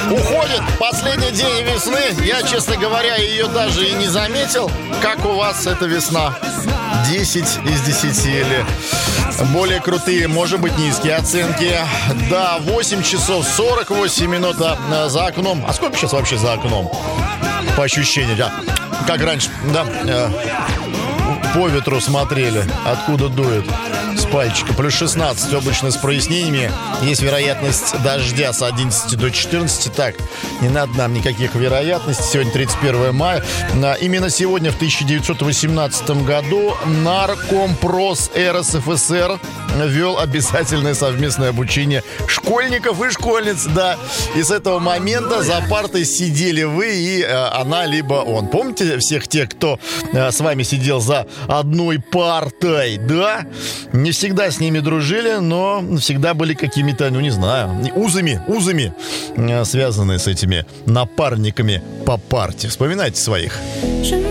Уходит последний день весны. Я, честно говоря, ее даже и не заметил. Как у вас эта весна? 10 из 10 или более крутые, может быть, низкие оценки. Да, 8 часов 48 минут за окном. А сколько сейчас вообще за окном? По ощущениям, да. Как раньше, да, по ветру смотрели, откуда дует. С пальчика. Плюс 16, облачно с прояснениями. Есть вероятность дождя с 11 до 14. Так, не надо нам никаких вероятностей. Сегодня 31 мая. Именно сегодня, в 1918 году, Наркомпрос РСФСР ввел обязательное совместное обучение школьников и школьниц. Да, и с этого момента за партой сидели вы и она, либо он. Помните всех тех, кто с вами сидел за одной партой, да? Не всегда с ними дружили, но всегда были какими-то, ну не знаю, узами связанные с этими напарниками по парте. Вспоминайте своих.